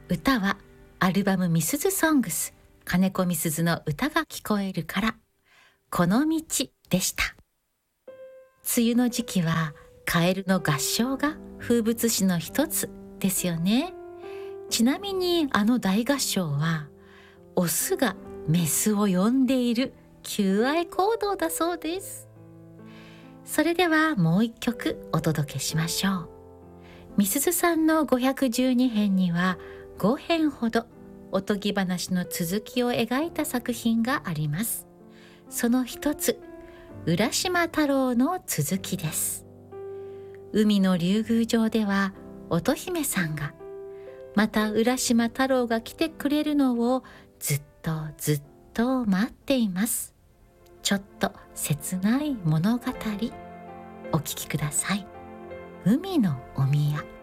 歌はアルバムミスズソングス、金子みすずの歌が聞こえるから、この道でした。梅雨の時期はカエルの合唱が風物詩の一つですよね。ちなみにあの大合唱はオスがメスを呼んでいる求愛行動だそうです。それではもう一曲お届けしましょう。みすずさんの512編には5編ほどおとぎ話の続きを描いた作品があります。その一つ、浦島太郎の続きです。海の竜宮城では乙姫さんが、また浦島太郎が来てくれるのをずっと待っています。ちょっと切ない物語、お聞きください。海のお宮。